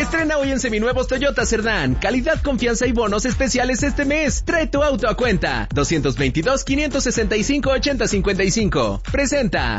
Estrena hoy en seminuevos Toyota Cerdán. Calidad, confianza y bonos especiales este mes. Trae tu auto a cuenta. 222-565-8055. Presenta.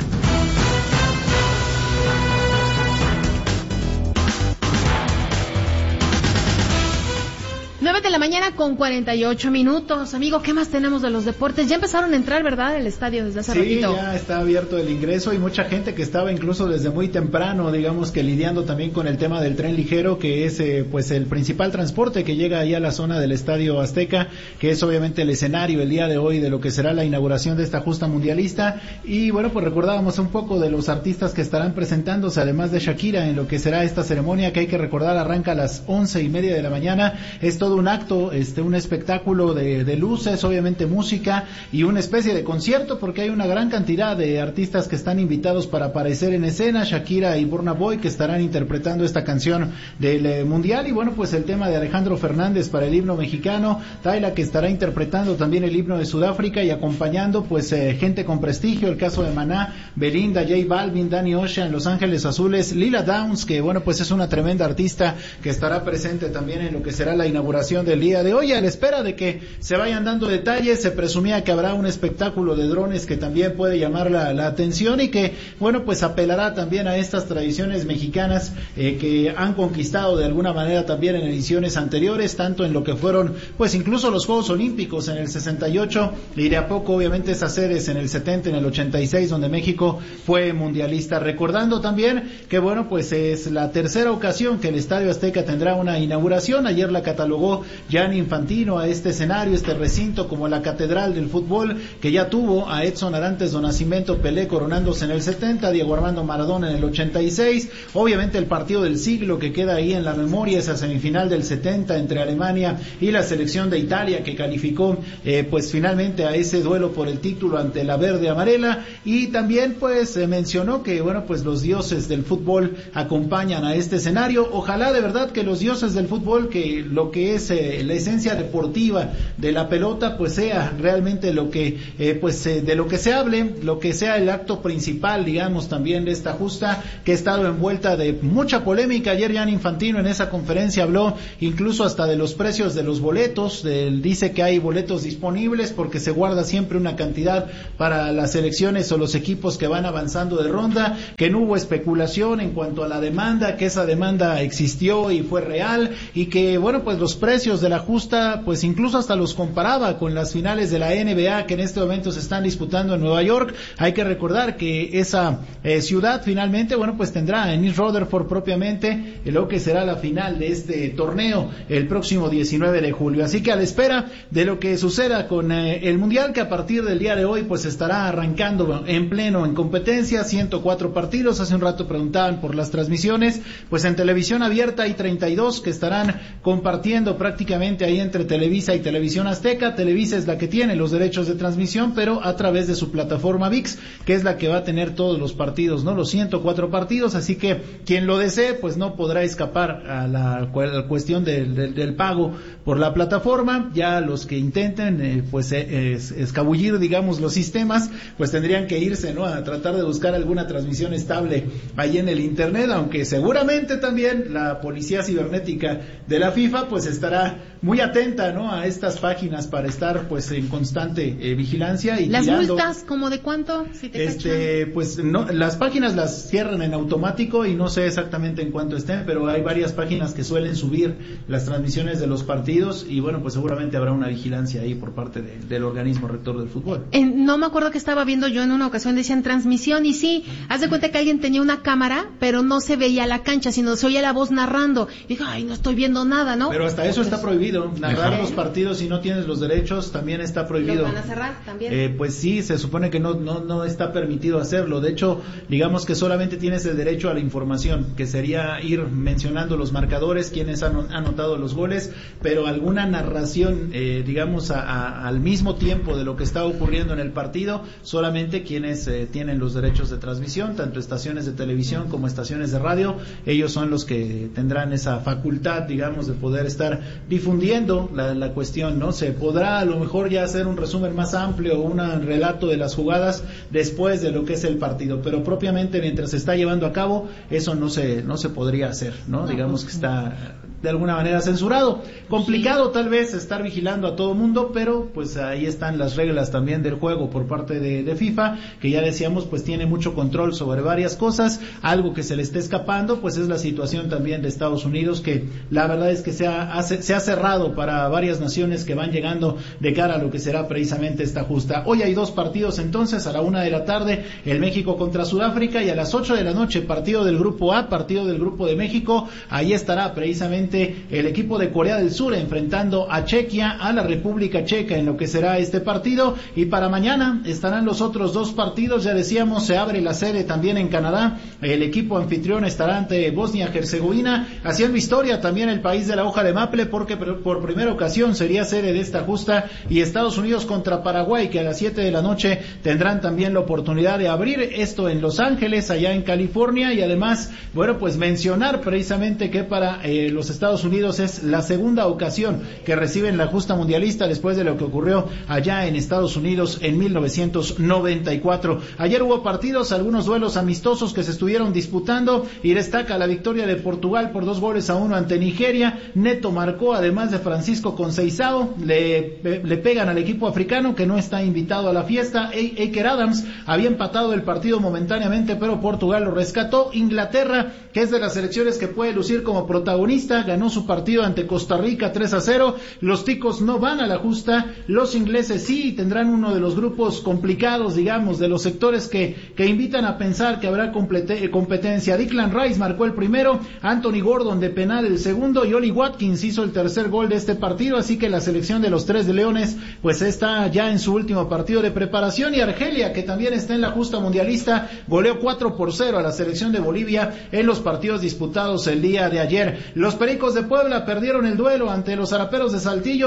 9 de la mañana con 48 minutos. Amigo, ¿qué más tenemos de los deportes? Ya empezaron a entrar, ¿verdad? El estadio desde hace ratito. Sí, ya está abierto el ingreso y mucha gente que estaba incluso desde muy temprano, digamos que lidiando también con el tema del tren ligero, que es pues el principal transporte que llega ahí a la zona del Estadio Azteca, que es obviamente el escenario el día de hoy de lo que será la inauguración de esta justa mundialista. Y bueno, pues recordábamos un poco de los artistas que estarán presentándose, además de Shakira, en lo que será esta ceremonia, que hay que recordar arranca a las 11:30 de la mañana. Es todo un acto, un espectáculo de luces, obviamente música y una especie de concierto, porque hay una gran cantidad de artistas que están invitados para aparecer en escena. Shakira y Burna Boy, que estarán interpretando esta canción del mundial, y bueno, pues el tema de Alejandro Fernández para el himno mexicano, Tyla, que estará interpretando también el himno de Sudáfrica, y acompañando pues gente con prestigio, el caso de Maná, Belinda, J Balvin, Danny Ocean, Los Ángeles Azules, Lila Downs, que bueno, pues es una tremenda artista que estará presente también en lo que será la inauguración del día de hoy. A la espera de que se vayan dando detalles, se presumía que habrá un espectáculo de drones que también puede llamar la atención, y que bueno, pues apelará también a estas tradiciones mexicanas que han conquistado de alguna manera también en ediciones anteriores, tanto en lo que fueron pues incluso los Juegos Olímpicos en el 68, y de a poco obviamente esas series en el 70, en el 86, donde México fue mundialista. Recordando también que bueno, pues es la tercera ocasión que el Estadio Azteca tendrá una inauguración. Ayer la catalogó Gianni Infantino a este escenario, este recinto, como la catedral del fútbol, que ya tuvo a Edson Arantes do Nascimento, Pelé coronándose en el 70, Diego Armando Maradona en el 86, obviamente el partido del siglo que queda ahí en la memoria, esa semifinal del 70 entre Alemania y la selección de Italia, que calificó pues finalmente a ese duelo por el título ante la verde amarela. Y también pues mencionó que bueno, pues los dioses del fútbol acompañan a este escenario. Ojalá de verdad que los dioses del fútbol, que lo que es la esencia deportiva de la pelota, pues sea realmente lo que de lo que se hable, lo que sea el acto principal, digamos, también de esta justa, que ha estado envuelta de mucha polémica. Ayer Gianni Infantino en esa conferencia habló incluso hasta de los precios de los boletos. Dice que hay boletos disponibles porque se guarda siempre una cantidad para las selecciones o los equipos que van avanzando de ronda, que no hubo especulación en cuanto a la demanda, que esa demanda existió y fue real, y que bueno, pues los precios de la justa pues incluso hasta los comparaba con las finales de la NBA que en este momento se están disputando en Nueva York. Hay que recordar que esa ciudad finalmente bueno, pues tendrá en East Rutherford propiamente lo que será la final de este torneo el próximo 19 de julio. Así que a la espera de lo que suceda con el mundial, que a partir del día de hoy pues estará arrancando en pleno en competencia, 104 partidos. Hace un rato preguntaban por las transmisiones, pues en televisión abierta hay 32 que estarán compartiendo prácticamente ahí entre Televisa y Televisión Azteca. Televisa es la que tiene los derechos de transmisión, pero a través de su plataforma ViX, que es la que va a tener todos los partidos, ¿no? Los 104 partidos, así que quien lo desee, pues no podrá escapar a la cuestión del pago por la plataforma. Ya los que intenten, escabullir, digamos, los sistemas, pues tendrían que irse, ¿no? A tratar de buscar alguna transmisión estable ahí en el internet, aunque seguramente también la policía cibernética de la FIFA, pues estará muy atenta, ¿no? A estas páginas para estar, pues, en constante vigilancia y las tirando. multas, ¿como de cuánto? Si te pues no, las páginas las cierran en automático y no sé exactamente en cuánto estén, pero hay varias páginas que suelen subir las transmisiones de los partidos y bueno, pues seguramente habrá una vigilancia ahí por parte del organismo rector del fútbol. No me acuerdo que estaba viendo yo en una ocasión, decían transmisión, y sí, haz de cuenta que alguien tenía una cámara, pero no se veía la cancha, sino se oía la voz narrando. Y dijo, ay, no estoy viendo nada, ¿no? Pero hasta eso está prohibido, narrar los partidos si no tienes los derechos también está prohibido. ¿Lo van a cerrar también? Pues sí, se supone que no está permitido hacerlo. De hecho, digamos que solamente tienes el derecho a la información, que sería ir mencionando los marcadores, quienes han anotado los goles, pero alguna narración, digamos, al mismo tiempo de lo que está ocurriendo en el partido, solamente quienes tienen los derechos de transmisión, tanto estaciones de televisión como estaciones de radio, ellos son los que tendrán esa facultad, digamos, de poder estar difundiendo difundiendo la cuestión, ¿no? Se podrá a lo mejor ya hacer un resumen más amplio, un relato de las jugadas después de lo que es el partido, pero propiamente mientras se está llevando a cabo, eso no se podría hacer, ¿no? Digamos que está de alguna manera censurado. Complicado tal vez estar vigilando a todo mundo, pero pues ahí están las reglas también del juego por parte de FIFA, que ya decíamos pues tiene mucho control sobre varias cosas. Algo que se le está escapando pues es la situación también de Estados Unidos, que la verdad es que se ha cerrado para varias naciones que van llegando de cara a lo que será precisamente esta justa. Hoy hay 2 partidos entonces, a la 1 de la tarde el México contra Sudáfrica, y a las 8 de la noche partido del grupo A, partido del grupo de México. Ahí estará precisamente el equipo de Corea del Sur enfrentando a Chequia, a la República Checa en lo que será este partido. Y para mañana estarán los otros 2 partidos, ya decíamos, se abre la sede también en Canadá, el equipo anfitrión estará ante Bosnia-Herzegovina, haciendo historia también el país de la hoja de maple, porque por primera ocasión sería sede de esta justa, y Estados Unidos contra Paraguay, que a las 7 de la noche tendrán también la oportunidad de abrir esto en Los Ángeles, allá en California. Y además, bueno, pues mencionar precisamente que para los Estados Unidos es la segunda ocasión que reciben la justa mundialista después de lo que ocurrió allá en Estados Unidos en 1994. Ayer hubo partidos, algunos duelos amistosos que se estuvieron disputando, y destaca la victoria de Portugal por 2-1 ante Nigeria. Neto marcó, además de Francisco Conceição. Le pegan al equipo africano que no está invitado a la fiesta. Eiker Adams había empatado el partido momentáneamente, pero Portugal lo rescató. Inglaterra, que es de las selecciones que puede lucir como protagonista, ganó su partido ante Costa Rica 3-0. Los ticos no van a la justa, los ingleses sí, tendrán uno de los grupos complicados, digamos, de los sectores que invitan a pensar que habrá competencia. Declan Rice marcó el primero, Anthony Gordon de penal el segundo, y Oli Watkins hizo el tercer gol de este partido, así que la selección de los 3 de Leones pues está ya en su último partido de preparación. Y Argelia, que también está en la justa mundialista, goleó 4-0 a la selección de Bolivia en los partidos disputados el día de ayer. Los Pericos de Puebla perdieron el duelo ante los Zaraperos de Saltillo,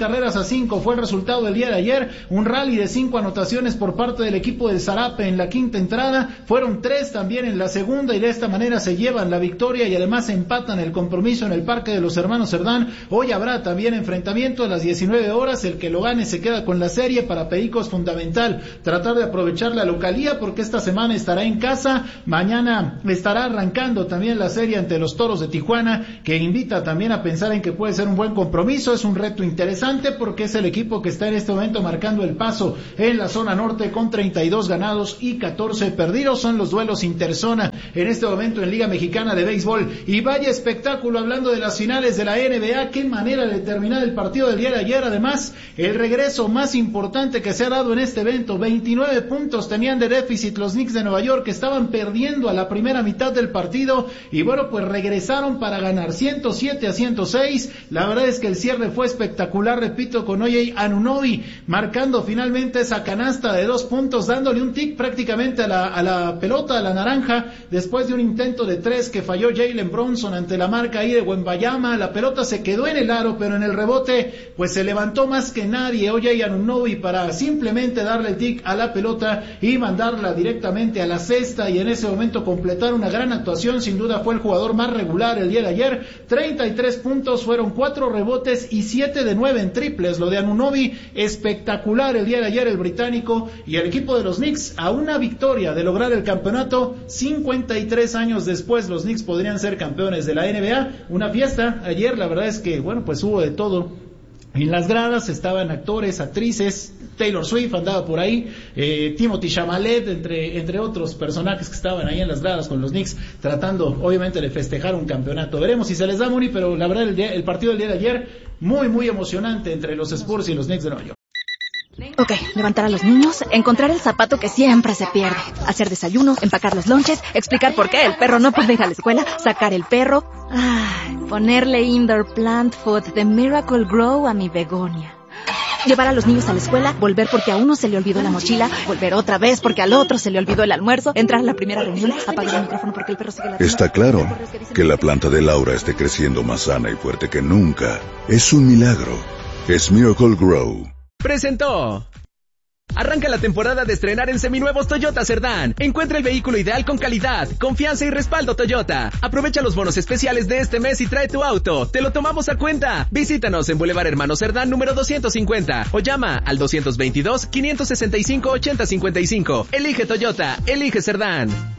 9-5 fue el resultado del día de ayer. Un rally de 5 anotaciones por parte del equipo del Zarape en la quinta entrada, fueron 3 también en la segunda, y de esta manera se llevan la victoria y además empatan el compromiso en el Parque de los Hermanos Cerdán. Hoy habrá también enfrentamiento a las 19 horas, el que lo gane se queda con la serie. Para Pericos fundamental tratar de aprovechar la localía, porque esta semana estará en casa, mañana estará arrancando también la serie ante los Toros de Tijuana, que invita también a pensar en que puede ser un buen compromiso. Es un reto interesante porque es el equipo que está en este momento marcando el paso en la zona norte con 32 ganados y 14 perdidos. Son los duelos interzona en este momento en Liga Mexicana de Béisbol. Y vaya espectáculo, hablando de las finales de la NBA, qué manera de terminar el partido del día de ayer. Además, el regreso más importante que se ha dado en este evento, 29 puntos tenían de déficit los Knicks de Nueva York, que estaban perdiendo a la primera mitad del partido, y bueno, pues regresaron para ganar 107-106. La verdad es que el cierre fue espectacular, repito, con O.J. Anunoby marcando finalmente esa canasta de 2 puntos, dándole un tic prácticamente a la pelota, a la naranja, después de un intento de 3 que falló Jalen Bronson ante la marca ahí de Wembanyama. La pelota se quedó en el aro, pero en el rebote pues se levantó más que nadie O.J. Anunoby para simplemente darle el tic a la pelota y mandarla directamente a la cesta, y en ese momento completar una gran actuación. Sin duda fue el jugador más regular el día de ayer, 33 puntos, fueron 4 rebotes y 7 de 9 en triples. Lo de Anunoby, espectacular el día de ayer el británico, y el equipo de los Knicks a una victoria de lograr el campeonato. 53 años después los Knicks podrían ser campeones de la NBA. Una fiesta ayer, la verdad es que bueno, pues hubo de todo. En las gradas estaban actores, actrices, Taylor Swift andaba por ahí, Timothée Chalamet, entre otros personajes que estaban ahí en las gradas con los Knicks, tratando obviamente de festejar un campeonato. Veremos si se les da, Moni, pero la verdad el partido del día de ayer, muy emocionante entre los Spurs y los Knicks de Nueva York. Ok, levantar a los niños, encontrar el zapato que siempre se pierde, hacer desayuno, empacar los lonches, explicar por qué el perro no puede ir a la escuela, sacar el perro, ponerle indoor plant food de Miracle Grow a mi begonia. Llevar a los niños a la escuela, volver porque a uno se le olvidó la mochila, volver otra vez porque al otro se le olvidó el almuerzo, entrar a la primera reunión, apagar el micrófono porque el perro sigue la... Está claro que la planta de Laura esté creciendo más sana y fuerte que nunca. Es un milagro. Es Miracle Grow. Presentó. Arranca la temporada de estrenar en seminuevos Toyota Cerdán. Encuentra el vehículo ideal con calidad, confianza y respaldo Toyota. Aprovecha los bonos especiales de este mes y trae tu auto. Te lo tomamos a cuenta. Visítanos en Boulevard Hermano Cerdán número 250 o llama al 222-565-8055. Elige Toyota, elige Cerdán.